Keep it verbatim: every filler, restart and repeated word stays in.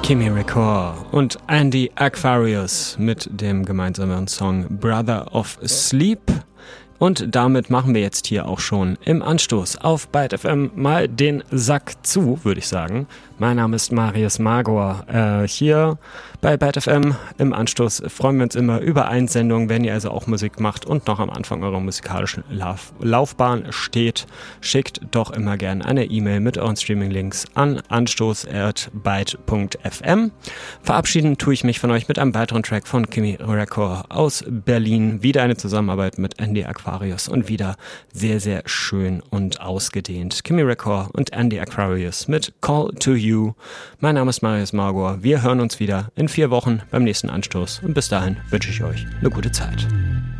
Kimi Record und Andy Aquarius mit dem gemeinsamen Song Brother of Sleep. Und damit machen wir jetzt hier auch schon im Anstoß auf Byte F M mal den Sack zu, würde ich sagen. Mein Name ist Marius Magor. Äh, hier bei Byte F M im Anstoß freuen wir uns immer über Einsendungen, wenn ihr also auch Musik macht und noch am Anfang eurer musikalischen Lauf- Laufbahn steht. Schickt doch immer gerne eine E-Mail mit euren Streaming-Links an anstoß at byte punkt f m. Verabschieden tue ich mich von euch mit einem weiteren Track von Kimi Record aus Berlin. Wieder eine Zusammenarbeit mit Andy Aquarius und wieder sehr, sehr schön und ausgedehnt. Kimi Record und Andy Aquarius mit Call to You. Mein Name ist Marius Magor. Wir hören uns wieder in vier Wochen beim nächsten Anstoß. Und bis dahin wünsche ich euch eine gute Zeit.